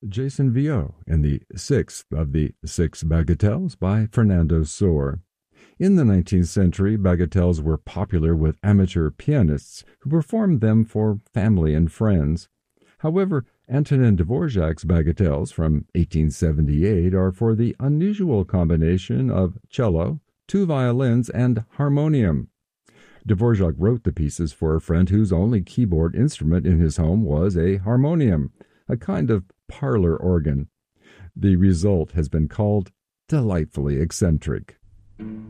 Jason Viau in the sixth of the Six Bagatelles by Fernando Sor. In the 19th century, bagatelles were popular with amateur pianists who performed them for family and friends. However, Antonin Dvorak's bagatelles from 1878 are for the unusual combination of cello, two violins, and harmonium. Dvorak wrote the pieces for a friend whose only keyboard instrument in his home was a harmonium, a kind of parlor organ. The result has been called delightfully eccentric.